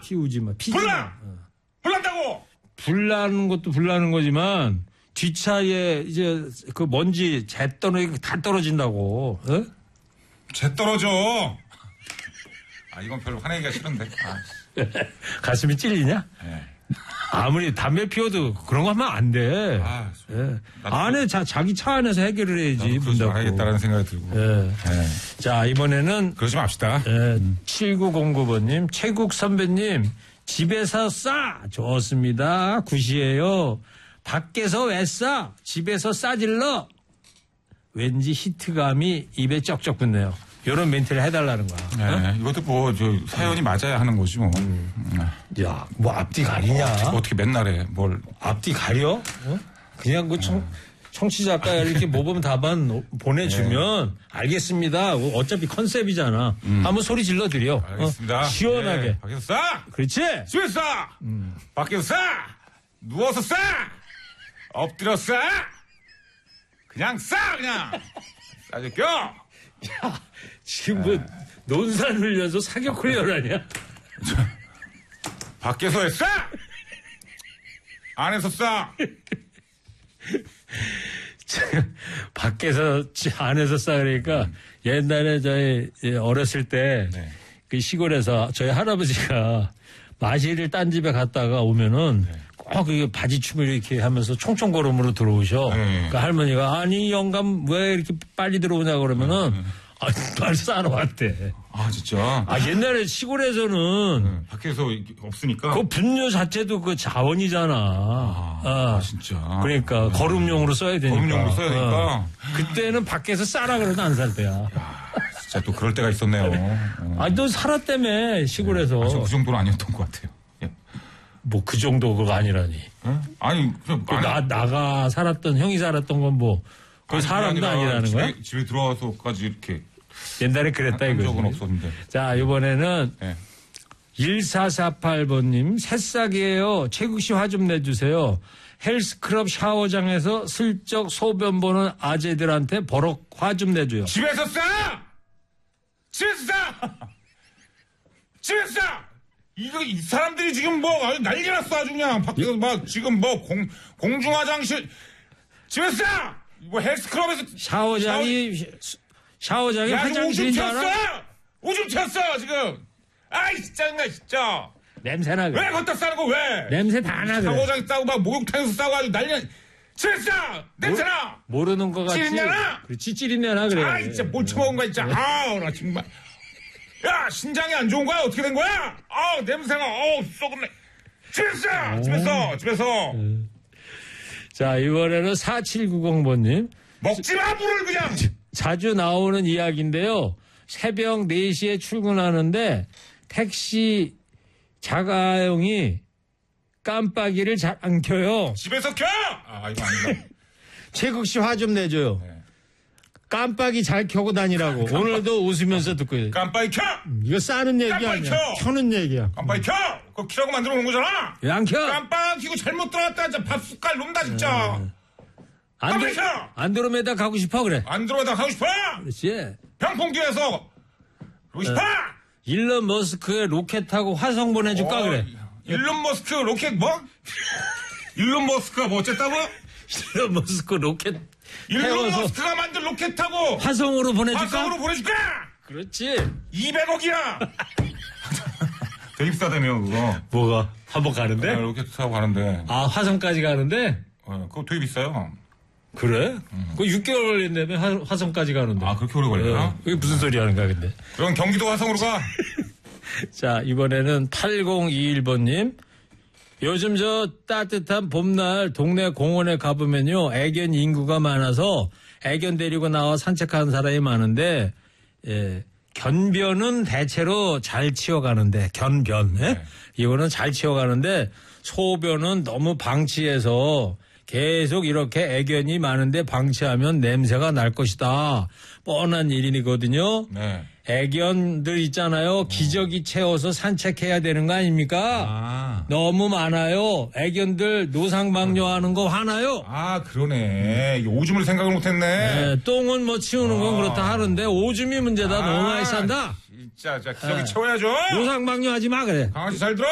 피우지 마. 피지 불나! 불난다고! 불나는 것도 불나는 거지만 뒷차에 이제 그 먼지 다 떨어진다고. 어? 재 떨어져. 아, 이건 별로 화내기가 싫은데. 가슴이 찔리냐? 네. 아무리 담배 피워도 그런 거 하면 안 돼. 예. 안에 자기 차 안에서 해결을 해야지. 그러지 말아야겠다라는 생각이 들고. 예. 네. 자, 이번에는 그러지 맙시다. 7909번님, 최국 선배님, 집에서 싸! 좋습니다. 굿이에요. 밖에서 왜 싸? 집에서 싸질러? 왠지 히트감이 입에 쩍쩍 붙네요. 이런 멘트를 해달라는 거야. 네, 어? 이것도 뭐, 사연이 맞아야 하는 거지, 뭐. 야, 뭐 앞뒤 가리냐? 어떻게 맨날 해, 뭘. 앞뒤 가려? 어? 그냥 그 청취자 아까 이렇게 모범 답안 보내주면 알겠습니다. 어차피 컨셉이잖아. 한번 소리 질러드려. 알겠습니다. 시원하게. 네, 밖에서 싸! 그렇지? 집에서 싸! 밖에서 싸! 누워서 싸! 엎드려 싸! 그냥 싸! 그냥! 싸질겨! 야, 지금 뭐 논산 훈련소 사격 훈련하냐? 밖에서 해 싸! 안에서 싸! 밖에서 안에서 싸 그러니까 옛날에 저희 어렸을 때 그 시골에서 저희 할아버지가 마실을 딴 집에 갔다가 오면은 꼭 바지춤을 이렇게 하면서 총총걸음으로 들어오셔. 그 할머니가 아니 영감 왜 이렇게 빨리 들어오냐 그러면은 빨리 싸러 왔대. 아 진짜? 아 옛날에 시골에서는 밖에서 없으니까 그 분뇨 자체도 그 자원이잖아. 진짜. 그러니까 걸음용으로 써야 되니까. 걸음용으로 써야 되니까. 그때는 밖에서 싸라 그래도 안 살 때야. 진짜 또 그럴 때가 있었네요. 아니 너 살았다며 시골에서. 그 정도는 아니었던 것 같아요. 뭐 그 정도가 아니라니. 아니 나가 살았던 형이 살았던 건 뭐 그 사람도 아니라는 거야? 집에 들어와서까지 이렇게 옛날에 그랬다 이거지. 적은 없었는데. 자 이번에는 1448번님 새싹이에요. 최국 씨 화 좀 내주세요. 헬스클럽 샤워장에서 슬쩍 소변 보는 아재들한테 버럭 화 좀 내줘요. 집에서 싸! 집에서 싸! 집에서 싸! 이 사람들이 지금 뭐 난리 났어 아주 그냥 밖에서 막 지금 뭐 공중화장실 집에서 싸! 뭐 헬스클럽에서 샤워장이 화장실인 줄 알아? 오줌 튀었어 지금. 아이 짜증나 진짜. 냄새나 그래. 왜 걷다 싸는 거 왜? 냄새 다 나 그래. 샤워장에 싸고 막 목욕탕에서 싸고 아주 난리 나. 집에서 싸! 냄새나! 모르는 거 같지? 찌린내나? 그렇지 찌린내나 그래. 아 진짜 뭘 처먹은 거야 진짜. 나 정말. 야 신장이 안 좋은 거야? 어떻게 된 거야? 냄새가 썩었네. 집에서. 자 이번에는 4790번님. 먹지 마 물을 그냥. 자주 나오는 이야기인데요. 새벽 4시에 출근하는데 택시 자가용이 깜빡이를 잘 안 켜요. 집에서 켜! 이거 아니다. 최국 씨 화 좀 내줘요. 깜빡이 잘 켜고 다니라고. 오늘도 웃으면서 듣고 있어요. 깜빡이 켜! 이거 싸는 얘기 깜빡이 아니야. 켜! 켜는 얘기야. 깜빡이 켜! 그거 키라고 만들어 놓은 거잖아. 왜 안 켜? 깜빡이 켜고 잘못 들어갔다 진짜 밥 숟갈 놈다 진짜. 깜빡이 켜! 안드로메다 가고 싶어 그래. 안드로메다 가고 싶어! 그렇지. 병풍기에서 가고 싶어! 일론 머스크의 로켓 타고 화성 보내줄까 그래. 일론 머스크 로켓 뭐? 일론 머스크가 뭐 어쨌다고? 일론 머스크 로켓 일론 머스크가 만든 로켓 타고 화성으로 보내줄까? 화성으로 보내줄까? 그렇지. 200억이야. 대입사되네요 그거. 뭐가? 한번 가는데? 로켓 타고 가는데. 화성까지 가는데? 그거 되게 비싸요. 그래? 그거 6개월 걸린다며 화성까지 가는데. 그렇게 오래 걸려요? 그게 무슨 소리 하는 거야 근데? 그럼 경기도 화성으로 가. 자 이번에는 8021번님. 요즘 저 따뜻한 봄날 동네 공원에 가보면요 애견 인구가 많아서 애견 데리고 나와 산책하는 사람이 많은데 견변은 대체로 잘 치워가는데 견변 이거는 잘 치워가는데 소변은 너무 방치해서 계속 이렇게 애견이 많은데 방치하면 냄새가 날 것이다. 뻔한 일이거든요. 애견들 있잖아요. 기저귀 채워서 산책해야 되는 거 아닙니까? 너무 많아요. 애견들 노상방뇨하는 거 화나요? 그러네. 오줌을 생각을 못했네. 똥은 뭐 치우는 건 그렇다 하는데 오줌이 문제다. 너무 많이 싼다. 진짜 기저귀 채워야죠. 노상방뇨하지 마 그래. 강아지 잘 들어.